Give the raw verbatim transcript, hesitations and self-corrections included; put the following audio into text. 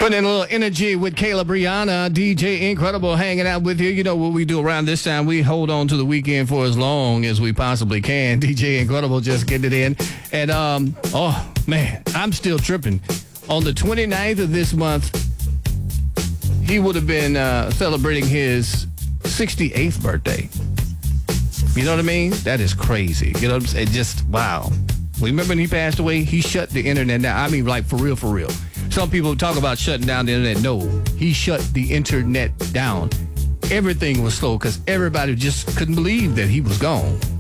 Putting in a little energy with Kayla Brianna, D J Incredible hanging out with you. You know what we do around this time? We hold on to the weekend for as long as we possibly can. D J Incredible just getting it in. And, um, oh, man, I'm still tripping. On the twenty-ninth of this month, he would have been uh, celebrating his sixty-eighth birthday. You know what I mean? That is crazy. You know what I'm saying? Just, wow. Remember when he passed away? He shut the internet down. I mean, like, for real, for real. Some people talk about shutting down the internet. No, he shut the internet down. Everything was slow because everybody just couldn't believe that he was gone.